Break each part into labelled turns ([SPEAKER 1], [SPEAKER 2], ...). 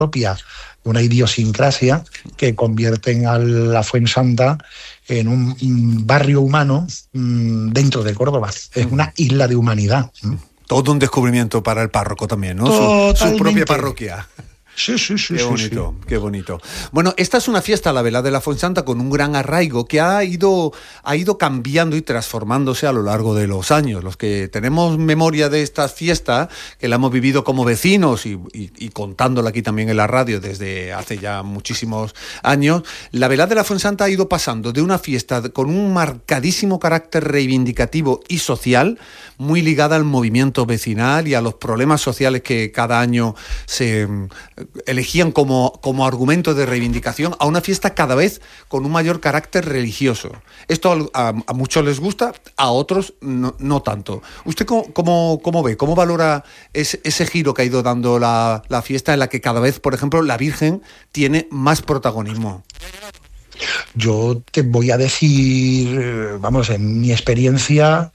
[SPEAKER 1] propia, una idiosincrasia que convierten a la Fuensanta en un barrio humano dentro de Córdoba. Es una isla de humanidad.
[SPEAKER 2] Todo un descubrimiento para el párroco también, ¿no? Su propia parroquia.
[SPEAKER 1] Sí.
[SPEAKER 2] Qué bonito, qué bonito. Bueno, esta es una fiesta, la velada de la Fuensanta, con un gran arraigo que ha ido cambiando y transformándose a lo largo de los años. Los que tenemos memoria de esta fiesta, que la hemos vivido como vecinos y contándola aquí también en la radio desde hace ya muchísimos años, la velada de la Fuensanta ha ido pasando de una fiesta con un marcadísimo carácter reivindicativo y social, muy ligada al movimiento vecinal y a los problemas sociales que cada año se elegían como argumento de reivindicación, a una fiesta cada vez con un mayor carácter religioso. Esto a muchos les gusta, a otros no tanto. ¿Usted cómo ve, cómo valora ese giro que ha ido dando la fiesta, en la que cada vez, por ejemplo, la Virgen tiene más protagonismo?
[SPEAKER 1] Yo te voy a decir, en mi experiencia,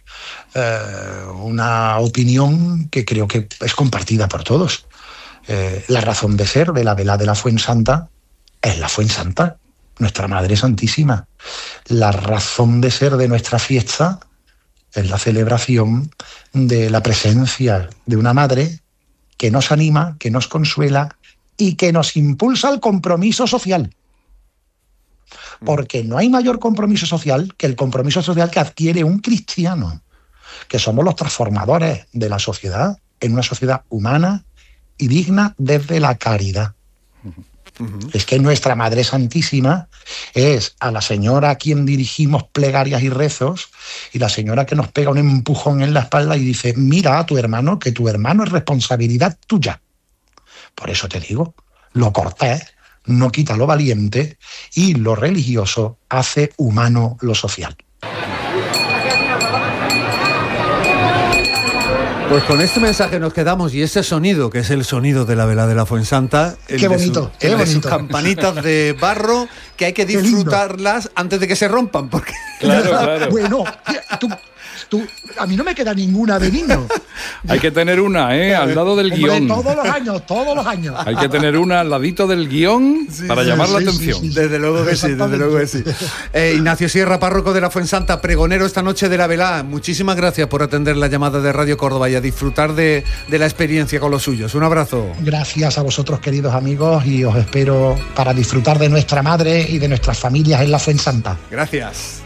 [SPEAKER 1] una opinión que creo que es compartida por todos. La razón de ser de la velada de la Fuensanta es la Fuensanta, nuestra Madre Santísima. La razón de ser de nuestra fiesta es la celebración de la presencia de una Madre que nos anima, que nos consuela y que nos impulsa al compromiso social. Porque no hay mayor compromiso social que el compromiso social que adquiere un cristiano, que somos los transformadores de la sociedad en una sociedad humana y digna desde la caridad. Es que nuestra Madre Santísima es a la señora a quien dirigimos plegarias y rezos, y la señora que nos pega un empujón en la espalda y dice: mira a tu hermano, que tu hermano es responsabilidad tuya. Por eso te digo, lo cortés no quita lo valiente y lo religioso hace humano lo social.
[SPEAKER 2] Pues con este mensaje nos quedamos, y ese sonido, que es el sonido de la velada de la Fuensanta,
[SPEAKER 1] qué bonito, qué bonito.
[SPEAKER 2] Sus campanitas de barro, que hay que disfrutarlas antes de que se rompan, porque...
[SPEAKER 1] Claro. Bueno, tú, a mí no me queda ninguna de niño.
[SPEAKER 3] Hay que tener una, al lado del guión.
[SPEAKER 1] Todos los años.
[SPEAKER 3] Hay que tener una al ladito del guión para llamar la atención.
[SPEAKER 2] Sí. Desde luego que sí. Ignacio Sierra, párroco de la Fuensanta, pregonero esta noche de la velada. Muchísimas gracias por atender la llamada de Radio Córdoba y a disfrutar de la experiencia con los suyos. Un abrazo.
[SPEAKER 1] Gracias a vosotros, queridos amigos, y os espero para disfrutar de nuestra madre y de nuestras familias en la Fuensanta.
[SPEAKER 2] Gracias.